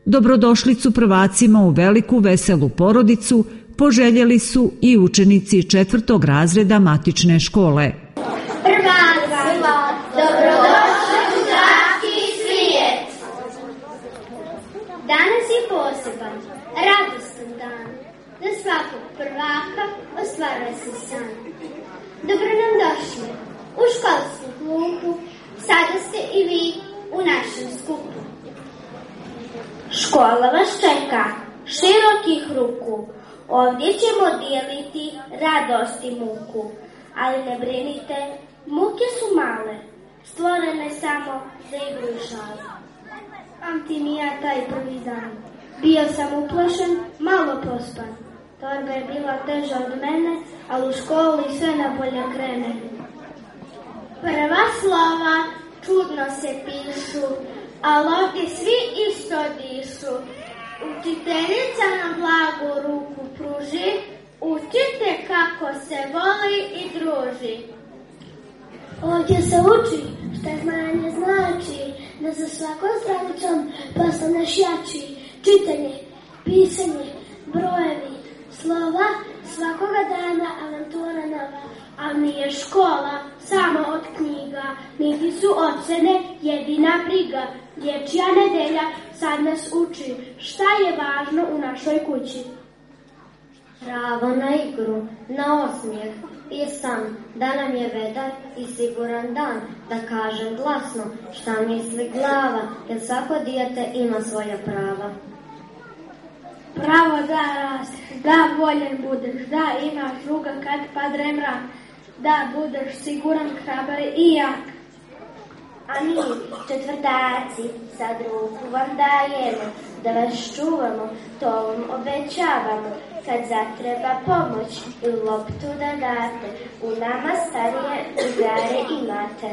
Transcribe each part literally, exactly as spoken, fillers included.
Dobrodošlicu prvacima u veliku veselu porodicu poželjeli su i učenici četvrtog razreda matične škole. Prvaci, dobrodošli u đački svijet! Danas je poseban, radostan dan. Za svakog prvaka ostvaruje se san. Dobro nam došli u školsku klupu, sada ste i vi u našem skupu. Škola vas čeka, širokih ruku, ovdje ćemo dijeliti radost i muku. Ali ne brinite, muke su male, stvorene samo za igru i šalu. Pamtim i ja taj prvi dan, bio sam uplašen, malo pospan. Torba je bila teža od mene, ali u školi sve nabolje krene. Prva slova čudno se pišu, ali ovdje svi isto dišu. Učiteljica nam blagu ruku pruži, učite kako se voli i druži. Ovdje se uči šta znanje znači, da za svakom stranicom postaneš jači. Čitanje, pisanje, brojevi, slova, svakoga dana avantura nova. A nije škola samo od knjiga, niti su ocene jedina briga. Dječja nedelja sad nas uči šta je važno u našoj kući. Pravo na igru, na osmijeh i san, da nam je vedar i siguran dan, da kažem glasno šta misli glava, jer svako dijete ima svoja prava. Pravo da rasteš, da voljen budeš, da imaš druga kad padne mrak, da budeš siguran, hrabar i jak. A mi, četvrtaci, sad ruku vam dajemo, da vas čuvamo, to vam obećavamo. Kad zatreba pomoć i loptu da date, u nama starije drugare imate.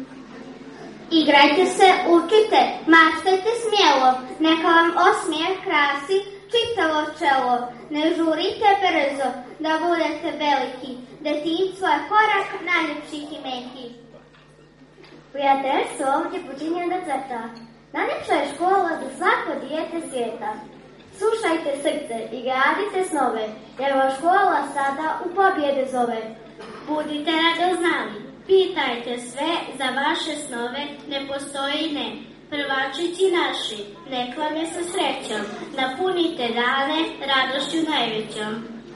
Igrajte se, učite, maštajte smjelo, neka vam osmijeh krasi čitavo čelo. Ne žurite brzo da budete veliki, detinjstvo je korak najljepših i mekih. Prijateljstvo ovdje počinje da cveta, najljepša je škola za svako dijete svijeta. Slušajte srce i gradite snove, jer ova škola sada u pobjede zove. Budite radoznali, pitajte sve za vaše snove, ne postoji ne. Prvačići naši, nek vam je sa srećom, napunite dane radošću najvećom.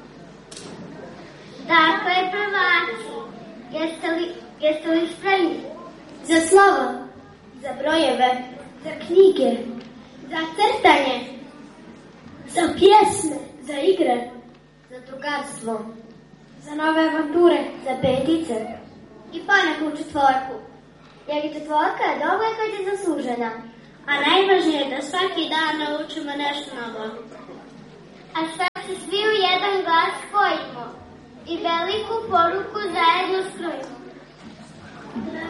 Dakle, prvaci, jeste li, jeste li spremni? Za slovo, za brojeve, za knjige, za crtanje, za pjesme, za igre, za drugarstvo, za nove avanture, za petice i poneku četvorku. Jer i četvorka je dobra kad je zaslužena. A najvažnije je da svaki dan naučimo nešto novo. A sad se svi u jedan glas spojimo i veliku poruku zajedno skrojimo.